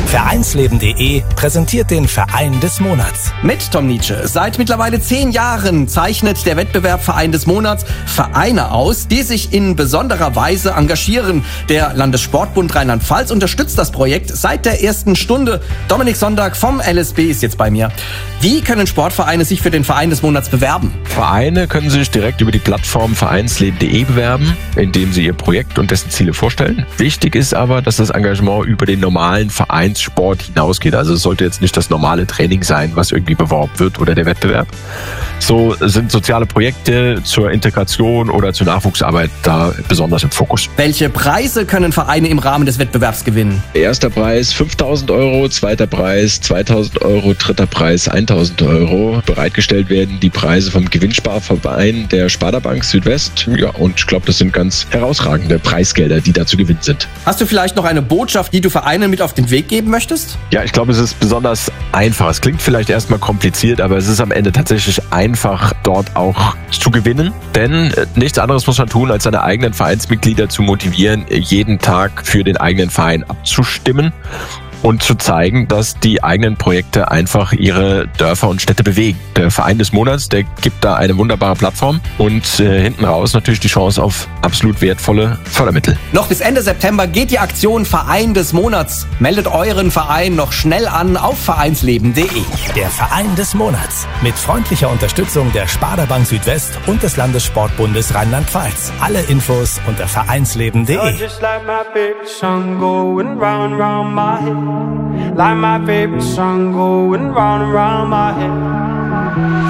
Vereinsleben.de präsentiert den Verein des Monats. Mit Tom Nietzsche. Seit mittlerweile 10 Jahren zeichnet der Wettbewerb Verein des Monats Vereine aus, die sich in besonderer Weise engagieren. Der Landessportbund Rheinland-Pfalz unterstützt das Projekt seit der ersten Stunde. Dominik Sonntag vom LSB ist jetzt bei mir. Wie können Sportvereine sich für den Verein des Monats bewerben? Vereine können sich direkt über die Plattform Vereinsleben.de bewerben, indem sie ihr Projekt und dessen Ziele vorstellen. Wichtig ist aber, dass das Engagement über den normalen Vereinssport hinausgeht. Also es sollte jetzt nicht das normale Training sein, was irgendwie beworben wird oder der Wettbewerb. So sind soziale Projekte zur Integration oder zur Nachwuchsarbeit da besonders im Fokus. Welche Preise können Vereine im Rahmen des Wettbewerbs gewinnen? Erster Preis 5.000 Euro, zweiter Preis 2.000 Euro, dritter Preis 1.000 Euro. Bereitgestellt werden die Preise vom Gewinnsparverein der Sparda-Bank Südwest. Ja, und ich glaube, das sind ganz herausragende Preisgelder, die da zu gewinnen sind. Hast du vielleicht noch eine Botschaft, die du Vereinen mit auf den Weg geben möchtest? Ja, ich glaube, es ist besonders einfach. Es klingt vielleicht erstmal kompliziert, aber es ist am Ende tatsächlich einfach, dort auch zu gewinnen. Denn nichts anderes muss man tun, als seine eigenen Vereinsmitglieder zu motivieren, jeden Tag für den eigenen Verein abzustimmen und zu zeigen, dass die eigenen Projekte einfach ihre Dörfer und Städte bewegen. Der Verein des Monats, der gibt da eine wunderbare Plattform und hinten raus natürlich die Chance auf absolut wertvolle Fördermittel. Noch bis Ende September geht die Aktion Verein des Monats. Meldet euren Verein noch schnell an auf vereinsleben.de. Der Verein des Monats. Mit freundlicher Unterstützung der Sparda Bank Südwest und des Landessportbundes Rheinland-Pfalz. Alle Infos unter vereinsleben.de. Like my favorite song going round and round my head.